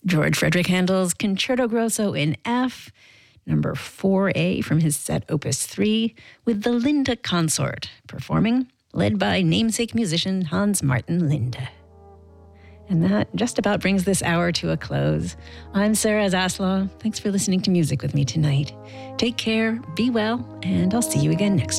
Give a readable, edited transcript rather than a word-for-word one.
George Frederick Handel's Concerto Grosso in F, number 4A from his set Opus 3, with the Linde Consort, performing, led by namesake musician Hans Martin Linde. And that just about brings this hour to a close. I'm Sarah Zaslaw. Thanks for listening to music with me tonight. Take care, be well, and I'll see you again next